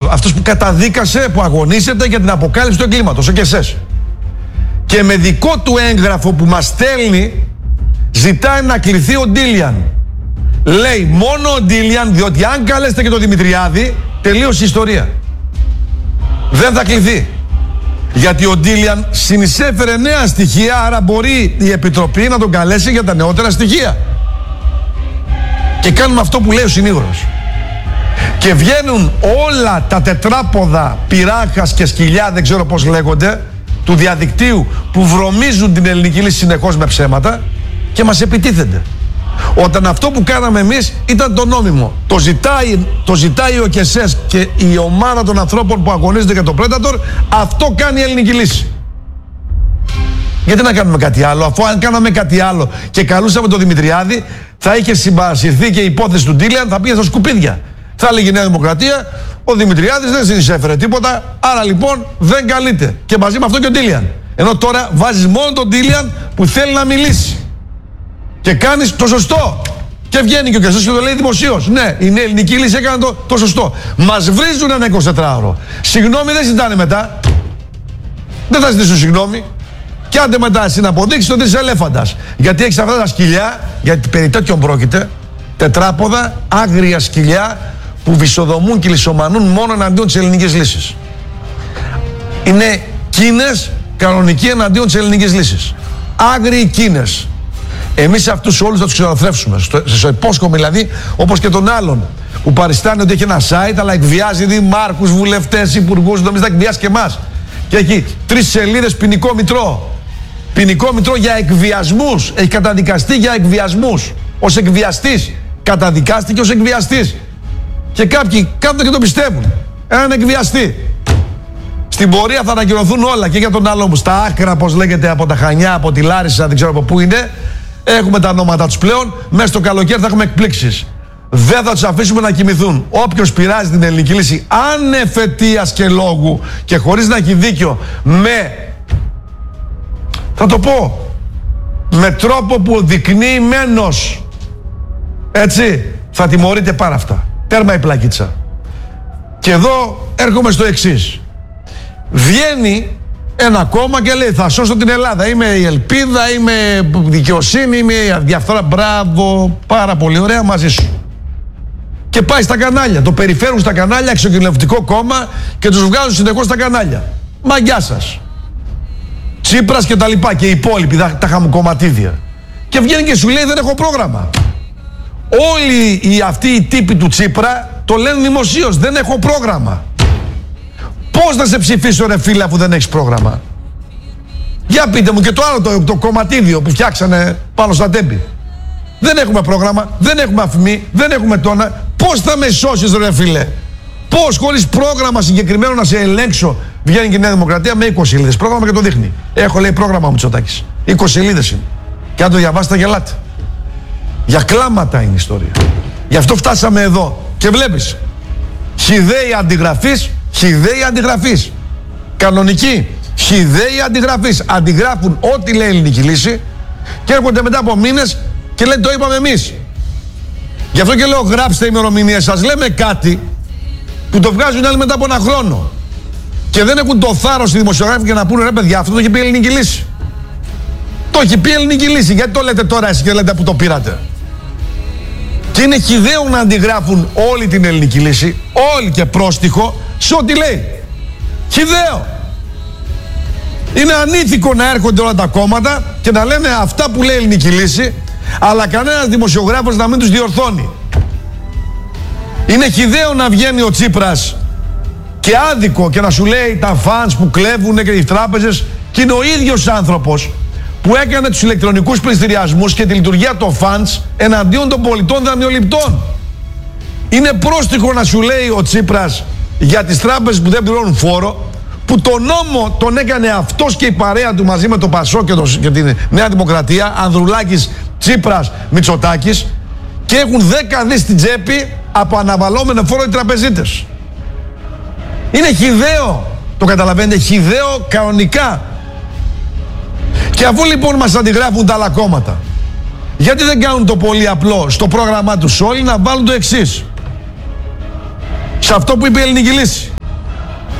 αυτός που καταδίκασε, που αγωνίζεται για την αποκάλυψη του εγκλήματος, ο ΚΕΣΕΣ. Και με δικό του έγγραφο που μας στέλνει, ζητάει να κληθεί ο Ντίλιαν. Λέει μόνο ο Ντίλιαν, διότι αν καλέσετε και τον Δημητριάδη, τελείωσε η ιστορία. Δεν θα κληθεί. Γιατί ο Ντίλιαν συνεισέφερε νέα στοιχεία, άρα μπορεί η Επιτροπή να τον καλέσει για τα νεότερα στοιχεία. Και κάνουμε αυτό που λέει ο συνήγορος. Και βγαίνουν όλα τα τετράποδα πυράχας και σκυλιά, δεν ξέρω πώς λέγονται, του διαδικτύου, που βρωμίζουν την ελληνική λύση συνεχώς με ψέματα και μας επιτίθενται. Όταν αυτό που κάναμε εμείς ήταν το νόμιμο. Το ζητάει ο ΚΕΣΕΣ και η ομάδα των ανθρώπων που αγωνίζονται για το Predator, αυτό κάνει η ελληνική λύση. Γιατί να κάνουμε κάτι άλλο, αφού αν κάναμε κάτι άλλο και καλούσαμε τον Δημητριάδη, θα είχε συμπαρασυρθεί και η υπόθεση του Ντίλιαν, θα πήγε στα σκουπίδια. Θα έλεγε η Νέα Δημοκρατία, ο Δημητριάδης δεν συνεισέφερε τίποτα, άρα λοιπόν δεν καλείται. Και μαζί με αυτό και ο Ντίλιαν. Ενώ τώρα βάζεις μόνο τον Ντίλιαν που θέλει να μιλήσει. Και κάνεις το σωστό. Και βγαίνει και ο ΚΕΣΕΣ και το λέει δημοσίως. Ναι, η ελληνική λύση έκανε το σωστό. Μας βρίζουν ένα 24ωρο. Συγγνώμη δεν ζητάνε μετά. Δεν θα ζητήσουν συγγνώμη. Και άντε μετά εσύ να αποδείξεις ότι είσαι ελέφαντας. Γιατί έχεις αυτά τα σκυλιά, γιατί περί τέτοιον πρόκειται, τετράποδα, άγρια σκυλιά που βυσοδομούν και λυσομανούν μόνο εναντίον της ελληνικής λύσης. Είναι κίνες κανονικοί εναντίον της ελληνικής λύσης. Άγριοι κίνες. Εμείς αυτούς όλους θα τους ξαναθρέψουμε. Στο υπόσχομαι δηλαδή, όπως και τον άλλον που παριστάνει ότι έχει ένα site, αλλά εκβιάζει δημάρχους, βουλευτές, υπουργούς, νομίζει να εκβιάσει και εμάς. Και έχει 3 σελίδες ποινικό μητρό. Ποινικό μητρό για εκβιασμούς. Έχει καταδικαστεί για εκβιασμούς. Ως εκβιαστής. Καταδικάστηκε ως εκβιαστής. Και κάποιοι κάθονται και το πιστεύουν. Έναν εκβιαστή. Στην πορεία θα ανακοινωθούν όλα και για τον άλλο μου. Στα άκρα, πώς λέγεται, από τα Χανιά, από τη Λάρισα, δεν ξέρω από πού είναι. Έχουμε τα ονόματα τους πλέον. Μέσα στο καλοκαίρι θα έχουμε εκπλήξεις. Δεν θα τους αφήσουμε να κοιμηθούν. Όποιος πειράζει την ελληνική λύση ανεφετείας και λόγου και χωρίς να έχει δίκιο, θα το πω, με τρόπο που δεικνύει μένος, έτσι, θα τιμωρείται πάρα αυτά. Τέρμα η πλακίτσα. Και εδώ έρχομαι στο εξής. Βγαίνει ένα κόμμα και λέει θα σώσω την Ελλάδα. Είμαι η ελπίδα, είμαι δικαιοσύνη, είμαι η διαφθορά. Μπράβο, πάρα πολύ ωραία, μαζί σου. Και πάει στα κανάλια. Το περιφέρουν στα κανάλια, εξοκοινωνιστικό κόμμα και τους βγάζουν συνεχώς στα κανάλια. Μαγκιά σας. Τσίπρας και τα λοιπά και οι υπόλοιποι, τα χαμοκομματίδια. Και βγαίνει και σου λέει δεν έχω πρόγραμμα. Όλοι αυτοί οι τύποι του Τσίπρα το λένε δημοσίως, δεν έχω πρόγραμμα. Πώς να σε ψηφίσω ρε φίλε αφού δεν έχεις πρόγραμμα? Για πείτε μου και το άλλο το κομματίδιο που φτιάξανε πάνω στα τέμπη. Δεν έχουμε πρόγραμμα, δεν έχουμε αφημί, δεν έχουμε τόνα. Πώς θα με σώσεις ρε φίλε? Πώς χωρίς πρόγραμμα συγκεκριμένο να σε ελέγξω? Βγαίνει και η Νέα Δημοκρατία με 20 σελίδες πρόγραμμα και το δείχνει. Έχω λέει πρόγραμμα μου Μητσοτάκης. 20 σελίδες είναι. Και αν το διαβάσετε γελάτε. Για κλάματα είναι η ιστορία. Γι' αυτό φτάσαμε εδώ. Και βλέπεις, χυδαίοι αντιγραφής, χυδαίοι αντιγραφής. Κανονική, χυδαίοι αντιγραφής. Αντιγράφουν ό,τι λέει η ελληνική λύση και έρχονται μετά από μήνες και λένε το είπαμε εμείς. Γι' αυτό και λέω γράψτε ημερομηνίες σας. Λέμε κάτι που το βγάζουν άλλοι μετά από ένα χρόνο. Και δεν έχουν το θάρρος οι δημοσιογράφοι και να πούνε ρε παιδιά, αυτό το έχει πει η ελληνική λύση. Το έχει πει η ελληνική λύση. Γιατί το λέτε τώρα εσείς και λέτε που το πήρατε? Και είναι χυδαίο να αντιγράφουν όλη την ελληνική λύση, όλη και πρόστιχο, σε ό,τι λέει. Χυδαίο. Είναι ανήθικο να έρχονται όλα τα κόμματα και να λένε αυτά που λέει η ελληνική λύση, αλλά κανένας δημοσιογράφος να μην τους διορθώνει. Είναι χυδαίο να βγαίνει ο Τσίπρας και άδικο και να σου λέει τα φανς που κλέβουν και οι τράπεζες, και είναι ο ίδιος άνθρωπος που έκανε τους ηλεκτρονικούς πληστηριασμούς και τη λειτουργία των φανς εναντίον των πολιτών δανειοληπτών. Είναι πρόστιχο να σου λέει ο Τσίπρας για τις τράπεζες που δεν πληρώνουν φόρο, που τον νόμο τον έκανε αυτός και η παρέα του μαζί με το Πασό και την Νέα Δημοκρατία, Ανδρουλάκης, Τσίπρας, Μητσοτάκης, και έχουν 10 δις στην τσέπη από αναβαλόμενο φόρο οι τραπεζίτες. Είναι χυδαίο, το καταλαβαίνετε, χυδαίο κανονικά. Και αφού λοιπόν μας αντιγράφουν τα άλλα κόμματα, γιατί δεν κάνουν το πολύ απλό στο πρόγραμμά τους όλοι να βάλουν το εξής, σε αυτό που είπε η ελληνική λύση?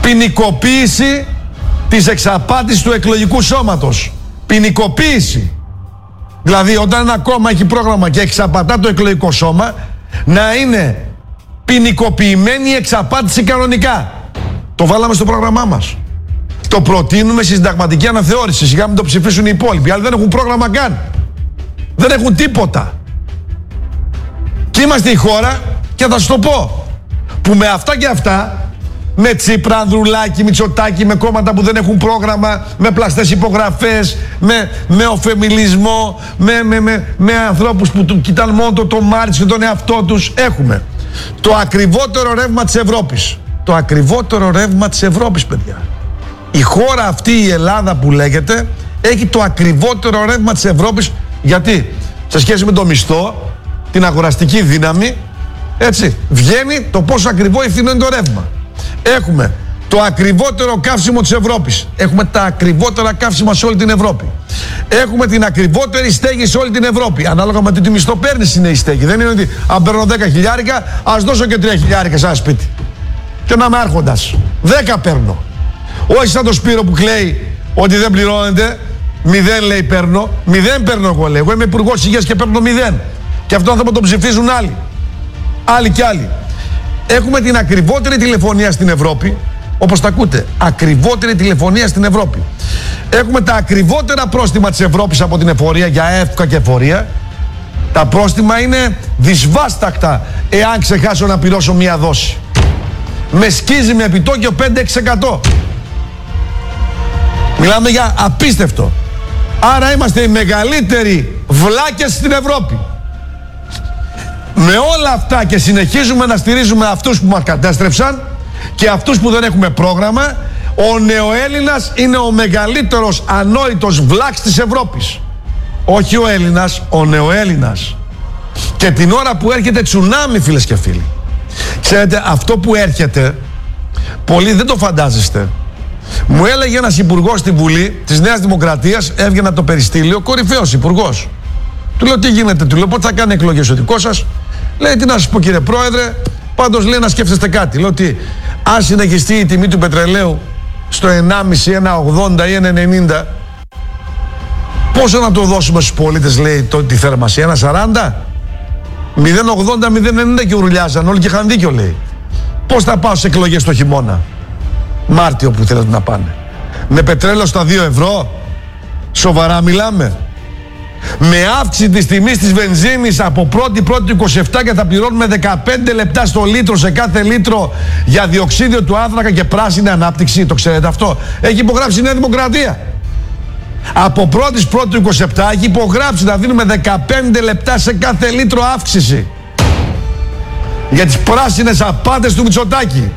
ποινικοποίηση της εξαπάτησης του εκλογικού σώματος. Ποινικοποίηση. Δηλαδή όταν ένα κόμμα έχει πρόγραμμα και εξαπατά το εκλογικό σώμα, να είναι ποινικοποιημένη η εξαπάτηση κανονικά. Το βάλαμε στο πρόγραμμά μας. Το προτείνουμε στη συνταγματική αναθεώρηση. Σιγά μην το ψηφίσουν οι υπόλοιποι. Άλλοι δεν έχουν πρόγραμμα καν. Δεν έχουν τίποτα. Και είμαστε η χώρα, και θα σου το πω, που με αυτά και αυτά, με Τσίπρα, Ανδρουλάκη, Μητσοτάκη, με κόμματα που δεν έχουν πρόγραμμα, με πλαστές υπογραφές, με οφεμιλισμό, με ανθρώπους που κοιτάνε μόνο το μάτι και τον εαυτό τους, έχουμε το ακριβότερο ρεύμα της Ευρώπης. Το ακριβότερο ρεύμα της Ευρώπης, παιδιά. Η χώρα αυτή, η Ελλάδα που λέγεται, έχει το ακριβότερο ρεύμα της Ευρώπης. Γιατί? Σε σχέση με το μισθό, την αγοραστική δύναμη, έτσι, βγαίνει το πόσο ακριβό ευθύνο είναι το ρεύμα. Έχουμε το ακριβότερο καύσιμο της Ευρώπης. Έχουμε τα ακριβότερα καύσιμα σε όλη την Ευρώπη. Έχουμε την ακριβότερη στέγη σε όλη την Ευρώπη. Ανάλογα με τι μισθό παίρνεις είναι η στέγη. Δεν είναι ότι αν παίρνω 10 χιλιάρικα, ας δώσω και 3 χιλιάρικα σε ένα σπίτι. Και να είμαι άρχοντας. 10 παίρνω. Όχι σαν το Σπύρο που κλαίει ότι δεν πληρώνεται. 0 λέει παίρνω. 0 παίρνω εγώ, λέει. Εγώ είμαι υπουργός υγείας και παίρνω 0. Και αυτόν θα τον ψηφίζουν άλλοι. Άλλοι κι άλλοι. Έχουμε την ακριβότερη τηλεφωνία στην Ευρώπη. Όπως τα ακούτε. Ακριβότερη τηλεφωνία στην Ευρώπη. Έχουμε τα ακριβότερα πρόστιμα της Ευρώπης από την εφορία για εύκα και εφορία. Τα πρόστιμα είναι δυσβάστακτα εάν ξεχάσω να πληρώσω μία δόση. Με σκίζει με επιτόκιο 5-6%. Μιλάμε για απίστευτο. Άρα είμαστε οι μεγαλύτεροι βλάκες στην Ευρώπη. Με όλα αυτά και συνεχίζουμε να στηρίζουμε αυτούς που μας κατέστρεψαν και αυτούς που δεν έχουμε πρόγραμμα, ο νεοέλληνας είναι ο μεγαλύτερος ανόητος βλάκς της Ευρώπης. Όχι ο Έλληνας, ο νεοέλληνας. Και την ώρα που έρχεται τσουνάμι, φίλες και φίλοι. Ξέρετε, αυτό που έρχεται, πολλοί δεν το φαντάζεστε. Μου έλεγε ένας υπουργός στη Βουλή της Νέας Δημοκρατίας, έβγαινε από το περιστήλιο, κορυφαίος υπουργός. Του λέω τι γίνεται, του λέω πότε θα κάνει εκλογές ο δικός σας. Λέει τι να σας πω κύριε Πρόεδρε, πάντως λέει να σκέφτεστε κάτι. Λέω ότι αν συνεχιστεί η τιμή του πετρελαίου στο 1,5, 1,80 ή 1,90, πόσο να το δώσουμε στους πολίτες, λέει, τη θέρμανση, 1,40, 0,80, 0,90 και ουρλιάζαν όλοι και είχαν δίκιο, λέει. Πώς θα πάω σε εκλογές το χειμώνα, Μάρτιο που θέλετε να πάνε, με πετρέλαιο στα 2 ευρώ, σοβαρά μιλάμε? Με αύξηση της τιμής της βενζίνης από 1η του 27 και θα πληρώνουμε 15 λεπτά στο λίτρο σε κάθε λίτρο για διοξίδιο του άνθρακα και πράσινη ανάπτυξη. Το ξέρετε αυτό? Έχει υπογράψει η Νέα Δημοκρατία. Από 1η του 27 έχει υπογράψει να δίνουμε 15 λεπτά σε κάθε λίτρο αύξηση για τις πράσινες απάτες του Μητσοτάκη.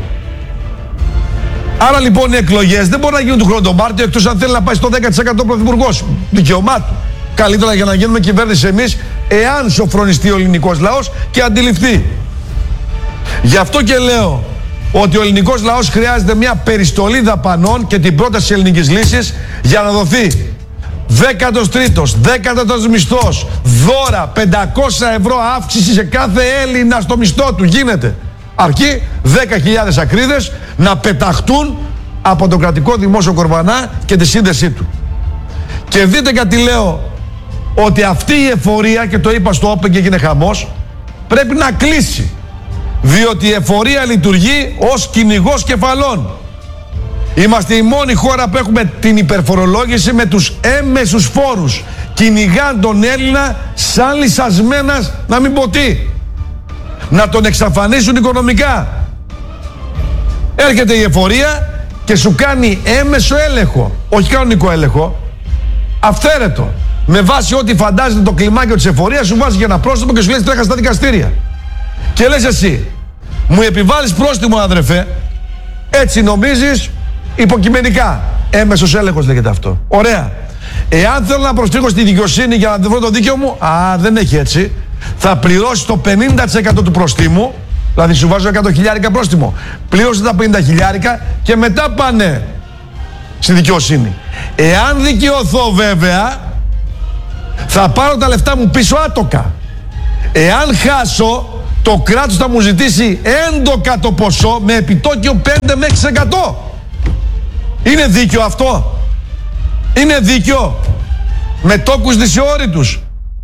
Άρα λοιπόν οι εκλογές δεν μπορούν να γίνουν του χρόνου τον Μάρτιο, εκτός αν θέλει να πάει στο 10% πρωθυπουργός. Δικαιωμά του. Καλύτερα για να γίνουμε κυβέρνηση εμείς, εάν σοφρονιστεί ο ελληνικός λαός και αντιληφθεί. Γι' αυτό και λέω ότι ο ελληνικός λαός χρειάζεται μια περιστολή δαπανών και την πρόταση της ελληνικής λύσης για να δοθεί 13ος, 14ος μισθός, δώρα, 500 ευρώ αύξηση σε κάθε Έλληνα στο μισθό του. Γίνεται. Αρκεί 10.000 ακρίδες να πεταχτούν από το κρατικό δημόσιο κορβανά και τη σύνδεσή του. Και δείτε κάτι λέω, ότι αυτή η εφορία, και το είπα στο Open και έγινε χαμός, πρέπει να κλείσει. Διότι η εφορία λειτουργεί ως κυνηγός κεφαλών. Είμαστε η μόνη χώρα που έχουμε την υπερφορολόγηση με τους έμμεσους φόρους. Κυνηγάν τον Έλληνα σαν λυσασμένας να μην πω τι. Να τον εξαφανίσουν οικονομικά. Έρχεται η εφορία και σου κάνει έμμεσο έλεγχο. Όχι κανονικό έλεγχο. Αυθαίρετο. Με βάση ό,τι φαντάζεται το κλιμάκιο της εφορίας, σου βάζει για ένα πρόστιμο και σου λέει τρέχα στα δικαστήρια. Και λες εσύ, μου επιβάλλεις πρόστιμο αδερφέ, έτσι νομίζεις υποκειμενικά. Έμμεσος έλεγχος λέγεται αυτό. Ωραία. Εάν θέλω να προσφύγω στη δικαιοσύνη για να βρω το δίκαιο μου, δεν έχει έτσι. Θα πληρώσει το 50% του προστίμου, δηλαδή σου βάζω 100.000 πρόστιμο. Πλήρωσε τα 50.000 και μετά πάνε στη δικαιοσύνη. Εάν δικαιωθώ βέβαια, θα πάρω τα λεφτά μου πίσω άτοκα. Εάν χάσω, το κράτος θα μου ζητήσει έντοκα το ποσό με επιτόκιο 5 με 6%. Είναι δίκαιο αυτό? Είναι δίκαιο? Με τόκους δυσιόρυτους.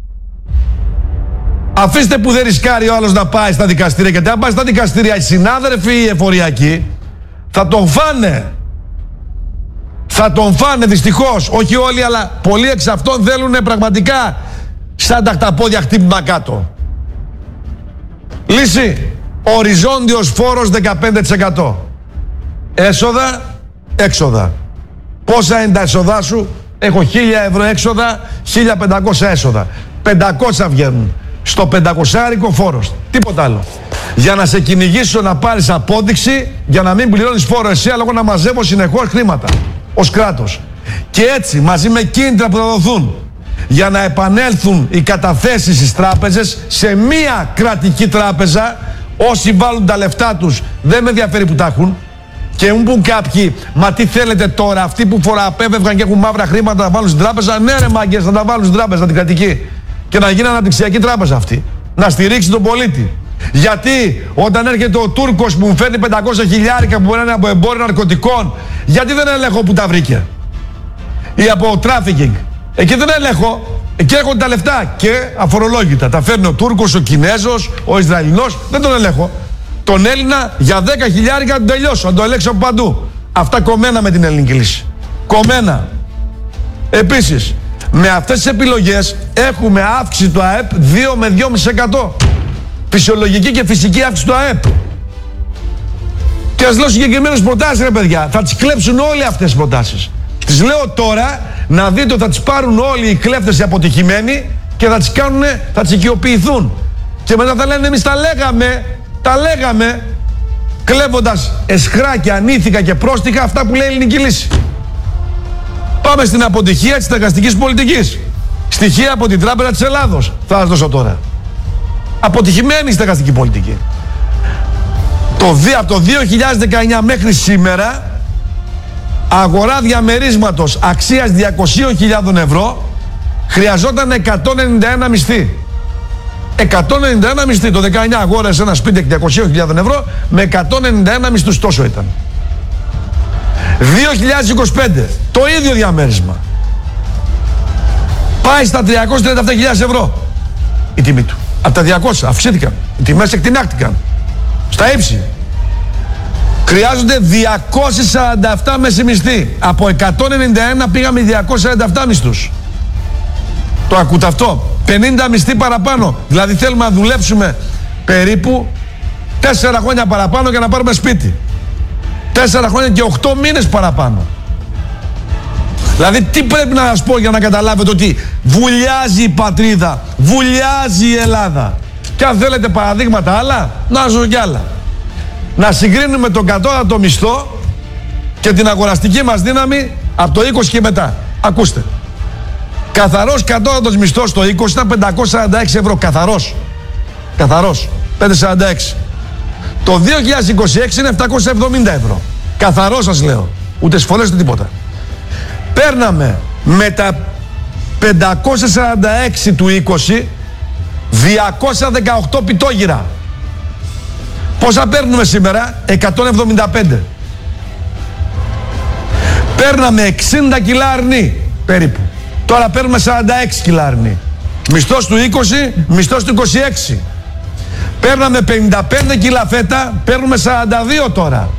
Αφήστε που δεν ρισκάρει ο άλλος να πάει στα δικαστήρια, γιατί αν πάει στα δικαστήρια οι συνάδελφοι οι εφοριακοί θα τον φάνε. Θα τον φάνε δυστυχώς. Όχι όλοι, αλλά πολλοί εξ αυτών θέλουν πραγματικά σαν τα χταπόδια χτύπημα κάτω. Λύση. Οριζόντιος φόρος 15%. Έσοδα, έξοδα. Πόσα είναι τα έσοδά σου? Έχω 1.000 ευρώ έξοδα, 1.500 έσοδα. 500 βγαίνουν. Στο 500άρικο φόρος. Τίποτα άλλο. Για να σε κυνηγήσω να πάρεις απόδειξη, για να μην πληρώνεις φόρο εσύ, αλλά εγώ να μαζεύω συνεχώς χρήματα ως κράτος. Και έτσι, μαζί με κίνητρα που θα δοθούν, για να επανέλθουν οι καταθέσεις στις τράπεζες, σε μία κρατική τράπεζα, όσοι βάλουν τα λεφτά τους, δεν με ενδιαφέρει που τα έχουν. Και μου πούν κάποιοι, μα τι θέλετε τώρα, αυτοί που φοροαπέφευγαν και έχουν μαύρα χρήματα να βάλουν στην τράπεζα? Ναι, ρε μάγκες, να τα βάλουν στην τράπεζα την κρατική. Και να γίνει αναπτυξιακή τράπεζα αυτή. Να στηρίξει τον πολίτη. Γιατί όταν έρχεται ο Τούρκος που μου φέρνει 500 χιλιάρικα που μπορεί να είναι από εμπόριο ναρκωτικών, γιατί δεν ελέγχω που τα βρήκε? Ή από τράφικινγκ. Εκεί δεν ελέγχω. Εκεί έρχονται τα λεφτά και αφορολόγητα. Τα φέρνει ο Τούρκος, ο Κινέζος, ο Ισραηλινός. Δεν τον ελέγχω. Τον Έλληνα για 10 χιλιάρικα να τον τελειώσω. Να τον ελέγξω από παντού. Αυτά κομμένα με την ελληνική λύση. Κομμένα. Επίσης, με αυτές τις επιλογές έχουμε αύξηση του ΑΕΠ 2 με 2,5%. Φυσιολογική και φυσική αύξηση του ΑΕΠ. Και ας λέω συγκεκριμένες προτάσεις, ρε παιδιά. Θα τις κλέψουν όλοι αυτές τις προτάσεις. Τις λέω τώρα, να δείτε ότι θα τις πάρουν όλοι οι κλέφτες οι αποτυχημένοι και θα τις κάνουν, θα τις οικειοποιηθούν. Και μετά θα λένε εμείς τα λέγαμε, κλέβοντας εσχράκια, ανήθικα και πρόστιχα αυτά που λέει η ελληνική λύση. Πάμε στην αποτυχία της στεγαστικής πολιτικής. Στοιχεία από την Τράπεζα της Ελλάδος θα σας δώσω τώρα. Αποτυχημένη η στεγαστική πολιτική. Από το 2019 μέχρι σήμερα, αγορά διαμερίσματος αξίας 200.000 ευρώ χρειαζόταν 191 μισθή. 191 μισθή. Το 19 αγόρασε ένα σπίτι 200.000 ευρώ με 191 μισθούς. Τόσο ήταν. 2025 το ίδιο διαμέρισμα πάει στα 337.000 ευρώ η τιμή του. Από τα 200 αυξήθηκαν. Οι τιμές εκτινάχτηκαν στα ύψη. Χρειάζονται 247 μέση μισθή. Από 191 πήγαμε 247 μισθούς. Το ακούτε αυτό? 50 μισθή παραπάνω. Δηλαδή θέλουμε να δουλέψουμε περίπου 4 χρόνια παραπάνω για να πάρουμε σπίτι. 4 χρόνια και 8 μήνες παραπάνω. Δηλαδή τι πρέπει να σας πω για να καταλάβετε ότι βουλιάζει η πατρίδα, βουλιάζει η Ελλάδα. Και αν θέλετε παραδείγματα άλλα, να ζω κι άλλα. Να συγκρίνουμε τον κατώτατο μισθό και την αγοραστική μας δύναμη από το 20 και μετά. Ακούστε. Καθαρός κατώτατος μισθός το 20 ήταν 546 ευρώ. Καθαρός. 546. Το 2026 είναι 770 ευρώ. Καθαρό σας λέω. Ούτε σφολές ούτε τίποτα. Παίρναμε με τα 546 του 20 218 πιτόγυρα. Πόσα παίρνουμε σήμερα? 175. Παίρναμε 60 κιλά αρνί περίπου. Τώρα παίρνουμε 46 κιλά αρνί. Μισθός του 20, μισθός του 26. Παίρναμε 55 κιλά φέτα, παίρνουμε 42 τώρα.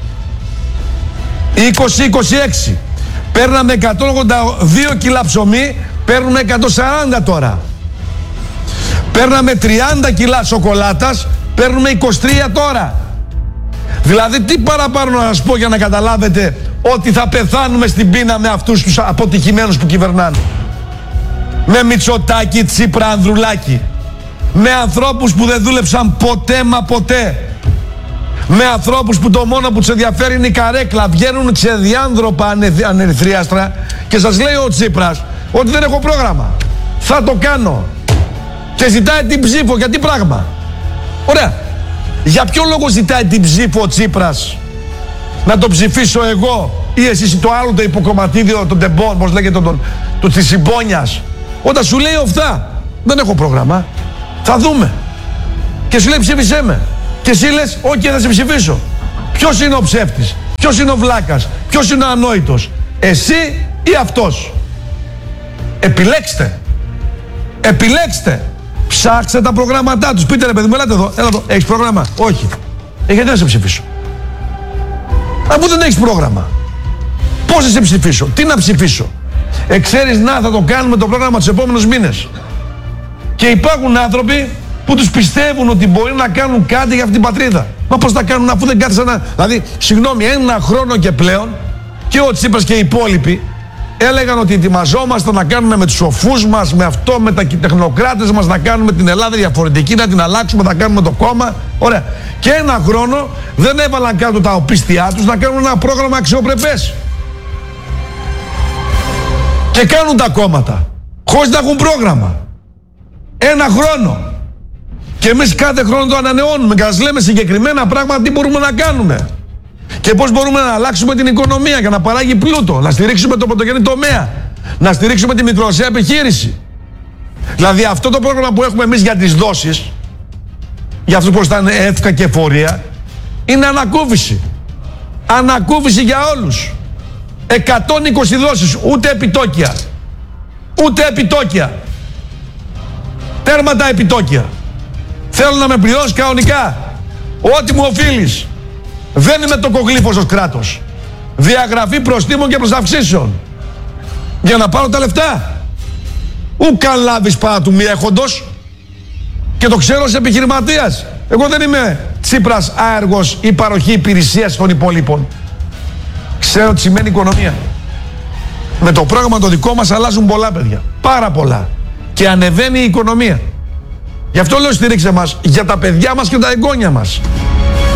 20-26. Παίρναμε 182 κιλά ψωμί, παίρνουμε 140 τώρα. Παίρναμε 30 κιλά σοκολάτας, παίρνουμε 23 τώρα. Δηλαδή τι παραπάνω να σας πω για να καταλάβετε ότι θα πεθάνουμε στην πείνα με αυτούς τους αποτυχημένους που κυβερνάνε. Με Μητσοτάκη, Τσίπρα, Ανδρουλάκη. Με ανθρώπους που δεν δούλεψαν ποτέ μα ποτέ. Με ανθρώπους που το μόνο που τους ενδιαφέρει είναι η καρέκλα. Βγαίνουν ξεδιάνθρωπα ανερυθρίαστρα και σας λέει ο Τσίπρας ότι δεν έχω πρόγραμμα. Θα το κάνω. Και ζητάει την ψήφο. Για τι πράγμα? Ωραία. Για ποιο λόγο ζητάει την ψήφο ο Τσίπρας? Να το ψηφίσω εγώ ή εσείς το άλλο το υποκομματίδιο των τεμπών, πώς λέγεται, της συμπόνιας? Όταν σου λέει αυτά, δεν έχω πρόγραμμα. Θα δούμε. Και σου λέει ψήφισέ με. Και εσύ λες, όχι, θα σε ψηφίσω. Ποιος είναι ο ψεύτης, ποιος είναι ο βλάκας, ποιος είναι ο ανόητος, εσύ ή αυτός? Επιλέξτε. Επιλέξτε. Ψάξτε τα προγράμματά τους. Πείτε ρε παιδί μου, έλατε εδώ, έλα εδώ. Έχεις πρόγραμμα? Όχι. Γιατί να σε ψηφίσω? Αφού δεν έχεις πρόγραμμα, πώς θα σε ψηφίσω? Τι να ψηφίσω? Ξέρεις, να, θα το κάνουμε το πρόγραμμα τους επόμενους μήνες. Και υπάρχουν άνθρωποι που τους πιστεύουν ότι μπορεί να κάνουν κάτι για αυτήν την πατρίδα. Μα πώς θα κάνουν αφού δεν κάθισαν να... Δηλαδή, συγγνώμη, ένα χρόνο και πλέον και ο Τσίπρας και οι υπόλοιποι έλεγαν ότι ετοιμαζόμαστε να κάνουμε με τους σοφούς μας, με αυτό, με τα τεχνοκράτες μας, να κάνουμε την Ελλάδα διαφορετική, να την αλλάξουμε, να κάνουμε το κόμμα. Ωραία. Και ένα χρόνο δεν έβαλαν κάτω τα οπίστια τους να κάνουν ένα πρόγραμμα αξιοπρεπές. Και κάνουν τα κόμματα χωρίς να έχουν πρόγραμμα. Ένα χρόνο. Και εμείς κάθε χρόνο το ανανεώνουμε και σας λέμε συγκεκριμένα πράγματα τι μπορούμε να κάνουμε. Και πώς μπορούμε να αλλάξουμε την οικονομία για να παράγει πλούτο, να στηρίξουμε το πρωτογενή τομέα, να στηρίξουμε τη μικρομεσαία επιχείρηση. Δηλαδή αυτό το πρόγραμμα που έχουμε εμείς για τις δόσεις, για αυτούς που ήταν εύκα και εφορία, είναι ανακούφιση. Ανακούφιση για όλους. 120 δόσεις, ούτε επιτόκια. Ούτε επιτόκια. Τέρμα τα επιτόκια. Θέλω να με πληρώσει κανονικά. Ό,τι μου οφείλεις. Δεν είμαι το κογλίφος ως κράτος. Διαγραφή προστίμων και προσαυξήσεων. Για να πάρω τα λεφτά. Ου καν λάβεις πάρα του μη έχοντος. Και το ξέρω ως επιχειρηματίας. Εγώ δεν είμαι Τσίπρας άεργος ή παροχή υπηρεσίας των υπόλοιπων. Ξέρω τι σημαίνει οικονομία. Με το πρόγραμμα το δικό μας αλλάζουν πολλά, παιδιά. Πάρα πολλά. Και ανεβαίνει η οικονομία. Γι' αυτό λέω στηρίξτε μας για τα παιδιά μας και τα εγγόνια μας.